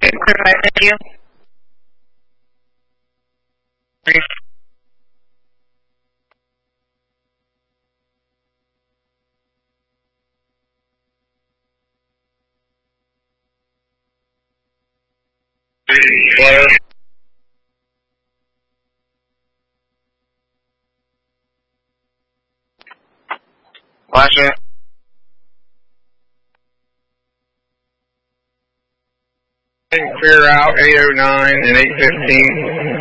Clear 5, thank you. Clear. Flashing. Clear out 809 and 815.